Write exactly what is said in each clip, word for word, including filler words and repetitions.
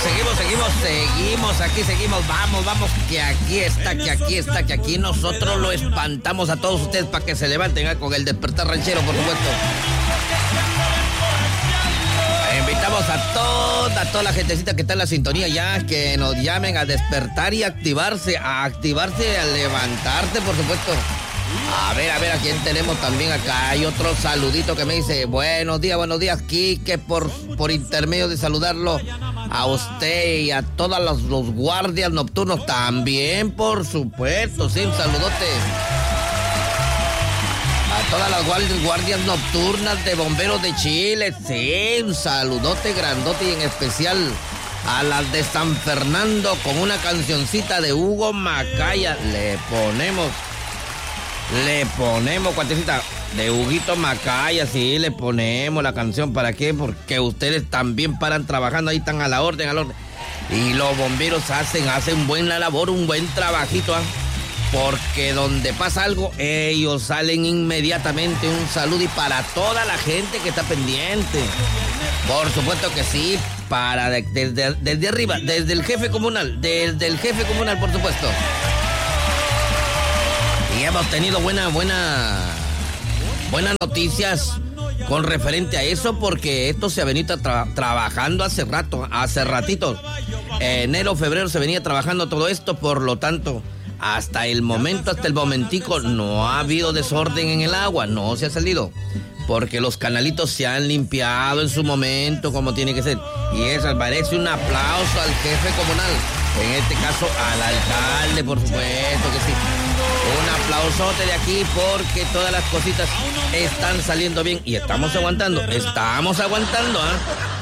seguimos, seguimos, seguimos, aquí seguimos, vamos, vamos, que aquí está, que aquí está, que aquí nosotros lo espantamos a todos ustedes para que se levanten ¿eh? Con el despertar ranchero, por supuesto. Invitamos a toda, a toda la gentecita que está en la sintonía ya, que nos llamen a despertar y activarse, a activarse, a levantarse, por supuesto. A ver, a ver, a quién tenemos también acá. Hay otro saludito que me dice, buenos días, buenos días, Quique, por, por intermedio de saludarlo a usted y a todos los, los guardias nocturnos también, por supuesto, sí, un saludote. A todas las guardias, guardias nocturnas de Bomberos de Chile, sí, un saludote grandote y en especial a las de San Fernando con una cancioncita de Hugo Macaya. Le ponemos... Le ponemos, cuatecita, de Huguito Macaya, sí, le ponemos la canción. ¿Para qué? Porque ustedes también paran trabajando, ahí están a la orden, a la orden. Y los bomberos hacen, hacen buena labor, un buen trabajito, ¿eh? Porque donde pasa algo, ellos salen inmediatamente. Un saludo y para toda la gente que está pendiente. Por supuesto que sí, para de, desde, desde arriba, desde el jefe comunal, desde el jefe comunal, por supuesto. Y hemos tenido buena, buena, buenas noticias con referente a eso, porque esto se ha venido tra- trabajando hace rato, hace ratito. Enero, febrero se venía trabajando todo esto, por lo tanto, hasta el momento, hasta el momentico, no ha habido desorden en el agua, no se ha salido. Porque los canalitos se han limpiado en su momento como tiene que ser. Y eso merece un aplauso al jefe comunal. En este caso al alcalde, por supuesto que sí. Un aplausote de aquí porque todas las cositas están saliendo bien. Y estamos aguantando, estamos aguantando, ¿eh?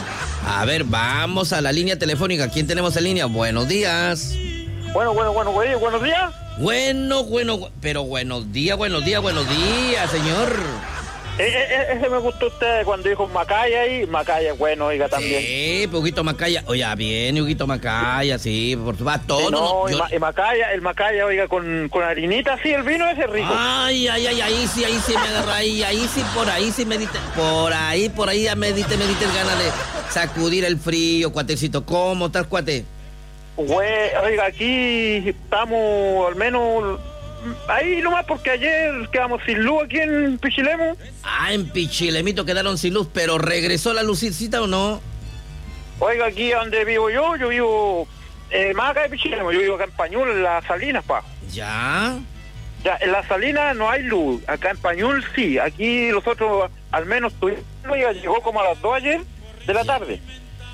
A ver, vamos a la línea telefónica. ¿Quién tenemos en línea? Buenos días. Bueno, bueno, bueno, güey, buenos días. Bueno, bueno, pero buenos días, buenos días, buenos días, señor. E- e- ese me gustó usted cuando dijo Macaya y Macaya, bueno, oiga, también. Sí, Huguito Macaya. Oye, bien, Huguito Macaya, sí, por tu va todo. Sí, no, yo... y, ma- y Macaya, el Macaya, oiga, con, con harinita, sí, el vino ese rico. Ay, ay, ay, ahí sí, ahí sí me agarra, ahí, ahí sí, por ahí sí me diste, por ahí, por ahí ya me diste, me diste ganas de sacudir el frío, cuatecito. ¿Cómo estás, cuate? Güey, oiga, aquí estamos al menos ahí nomás porque ayer quedamos sin luz aquí en Pichilemu. Ah, en Pichilemito quedaron sin luz, pero ¿regresó la lucecita o no? Oiga, aquí donde vivo yo, yo vivo eh, más acá de Pichilemu, yo vivo acá en Pañul, en Las Salinas, pa. ¿Ya? Ya, en Las Salinas no hay luz, acá en Pañul sí, aquí nosotros al menos tuvimos, oiga, llegó como a las dos ayer de la tarde.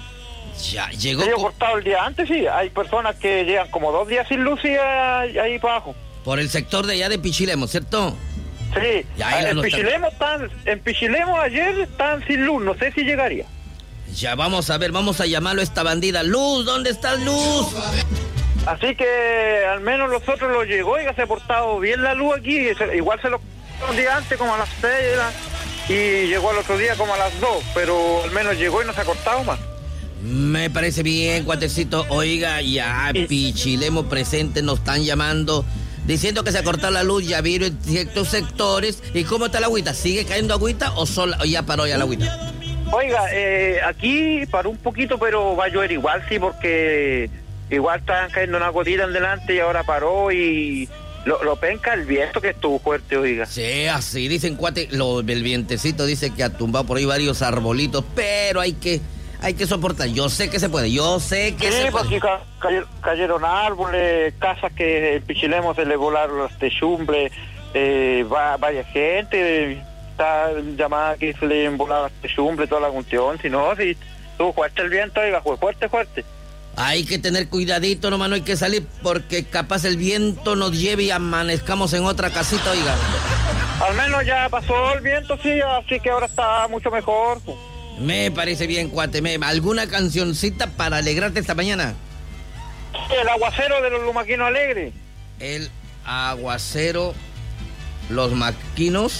Ya, llegó... Se co- cortado el día antes, sí, hay personas que llegan como dos días sin luz y ahí, ahí para abajo. Por el sector de allá de Pichilemo, ¿cierto? Sí, Ya, ahí la en nota. Pichilemu están, en Pichilemu ayer están sin luz, no sé si llegaría. Ya, vamos a ver, vamos a llamarlo a esta bandida. Luz, ¿dónde estás, Luz? Así que al menos nosotros lo llegó y se ha portado bien la luz aquí, se- igual se lo un día antes como a las seis era, y llegó al otro día como a las dos, pero al menos llegó y no se ha cortado más. Me parece bien, cuatecito. Oiga, ya Pichilemo presente, nos están llamando diciendo que se ha cortado la luz, ya vieron en ciertos sectores. ¿Y cómo está la agüita? ¿Sigue cayendo agüita o, sola, o ya paró ya la agüita? Oiga, eh, aquí paró un poquito, pero va a llover igual, sí, porque igual estaban cayendo una gotita en delante y ahora paró y lo, lo penca el viento que estuvo fuerte, oiga. Sí, así dicen, cuate. Lo, el vientecito dice que ha tumbado por ahí varios arbolitos, pero hay que... Hay que soportar, yo sé que se puede, yo sé que Sí, se pues puede. aquí ca- cayeron, cayeron árboles, casas que en Pichilemu se le volaron los techumbres, eh, va, varias gente, está llamada que se le volaron los techumbres, toda la cuestión, si no, si estuvo fuerte el viento, oiga, fue fuerte, fuerte. Hay que tener cuidadito, nomás no hay que salir porque capaz el viento nos lleve y amanezcamos en otra casita, oiga. Al menos ya pasó el viento, sí, así que ahora está mucho mejor. Me parece bien, cuate. Me, ¿alguna cancioncita para alegrarte esta mañana? El aguacero de los lumaquinos alegres. El aguacero, los maquinos,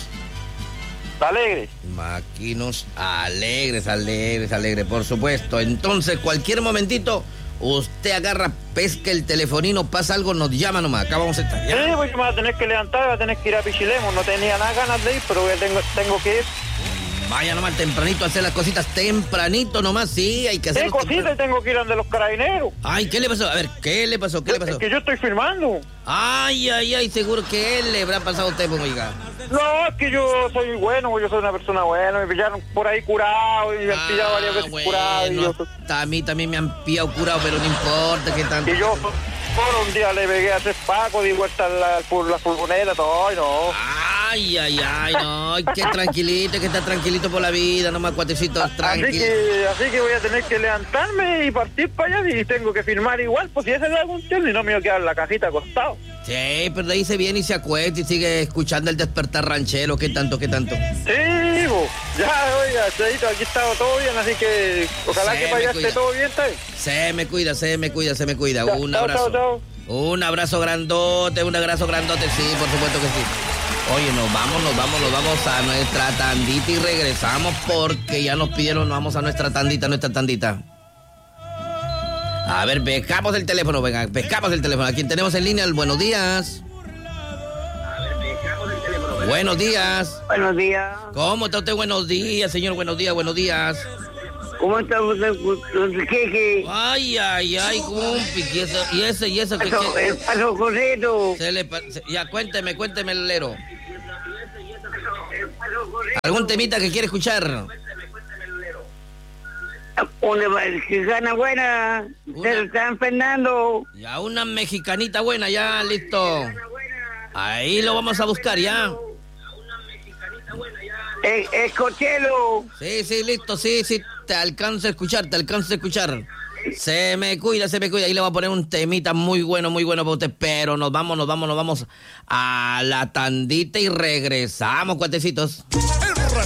Alegres. maquinos alegres, alegres, alegres, por supuesto. Entonces, cualquier momentito, usted agarra, pesca el telefonino, pasa algo, nos llama nomás. Acá vamos a estar. Sí, ¿Ya? pues me voy a tener que levantar, voy a tener que ir a Pichilemu. No tenía nada ganas de ir, pero ya tengo, tengo que ir. Vaya nomás tempranito a hacer las cositas tempranito nomás, sí, hay que hacer. ¿Qué cosita? Tengo que ir donde los carabineros. Ay, ¿qué le pasó? A ver, ¿qué le pasó? ¿Qué le pasó? Es que yo estoy firmando. Ay, ay, ay, seguro que él le habrá pasado a usted, pues, oiga. No, es que yo soy bueno, yo soy una persona buena, me pillaron por ahí curado y me han pillado varias veces bueno, curado. Y yo, hasta a mí también me han pillado curado, pero no importa que tanto. y yo por un día le pegué a tres pacos, di vuelta la, la, la furgoneta, todo, y no. Ay, ay, ay, no, que tranquilito, que está tranquilito por la vida, nomás cuatecito Así tranquilo. que, así que voy a tener que levantarme y partir para allá y tengo que firmar igual, pues si esa es la cuestión y no me voy a quedar en la cajita acostado. Sí, pero de ahí se viene y se acuesta y sigue escuchando el despertar ranchero, ¿qué tanto, qué tanto? Sí, bo. Ya, oiga, Chayito, aquí está todo bien, así que ojalá Se que para me allá cuida. esté todo bien, ¿está bien? Se me cuida, se me cuida, se me cuida. Ya, Un chao, abrazo. chao, chao. Un abrazo grandote, un abrazo grandote, sí, por supuesto que sí. Oye, nos vamos, nos vamos, nos vamos a nuestra tandita y regresamos porque ya nos pidieron, nos vamos a nuestra tandita, nuestra tandita. A ver, pescamos el teléfono, venga, pescamos el teléfono. ¿A quién tenemos en línea? Buenos días. Buenos días. Buenos días. ¿Cómo está usted? Buenos días, señor. Buenos días, buenos días. ¿Cómo está usted? ¿Qué, qué? Ay, ay, ay, compi. ¿Y eso, y eso, y eso? ¿Qué, Paso, qué? el paso correcto. Se le pa- se- ya, cuénteme, cuénteme el lero. ¿Algún temita que quiere escuchar? Una mexicana buena. Una- Se están Fernando. Ya, una mexicanita buena, ya, listo. Ahí lo vamos a buscar, ya. El, el cochelo. Sí, sí, listo, sí, sí, te alcanzo a escuchar, te alcanzo a escuchar. Se me cuida, se me cuida. Ahí le voy a poner un temita muy bueno, muy bueno para usted. Pero nos vamos, nos vamos, nos vamos a la tandita y regresamos, cuatecitos.